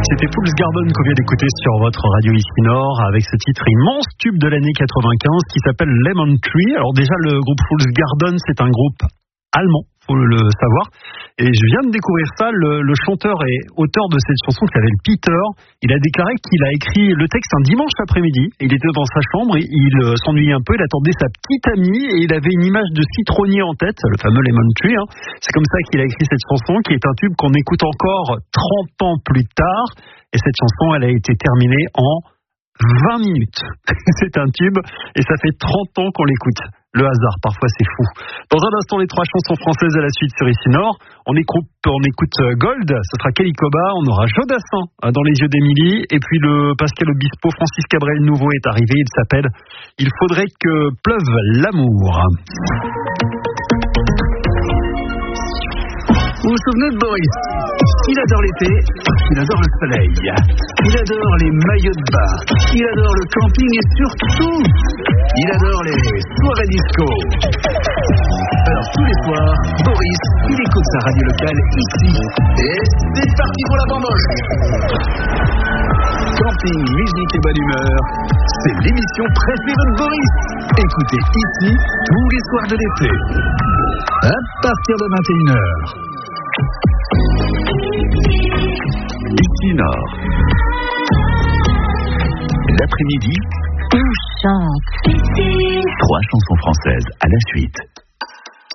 C'était Fool's Garden qu'on vient d'écouter sur votre radio ici Nord avec ce titre immense tube de l'année 95 qui s'appelle Lemon Tree. Alors déjà le groupe Fool's Garden c'est un groupe allemand, faut le savoir. Et je viens de découvrir ça, le chanteur et auteur de cette chanson qui s'appelle Peter, il a déclaré qu'il a écrit le texte un dimanche après-midi. Il était dans sa chambre, il s'ennuyait un peu, il attendait sa petite amie et il avait une image de citronnier en tête, le fameux Lemon Tree. C'est comme ça qu'il a écrit cette chanson qui est un tube qu'on écoute encore 30 ans plus tard. Et cette chanson, elle a été terminée en 20 minutes. C'est un tube et ça fait 30 ans qu'on l'écoute. Le hasard, parfois c'est fou. Dans un instant, les 3 chansons françaises à la suite sur ici Nord. On écoute Gold, ce sera Kelly Coba, on aura Jodassin dans les yeux d'Émilie, et puis le Pascal Obispo, Francis Cabrel nouveau est arrivé, il s'appelle Il faudrait que pleuve l'amour. Vous vous souvenez de Boris? Il adore l'été, il adore le soleil, il adore les maillots de bain, il adore le camping et surtout, il adore les soirées disco. Alors tous les soirs, Boris, il écoute sa radio locale ici. Et c'est parti pour la bamboche. Camping, musique et bonne humeur, c'est l'émission préférée de Boris. Écoutez ici tous les soirs de l'été, à partir de 21h. Ici Nord. L'après-midi, on chante. 3 chansons françaises à la suite.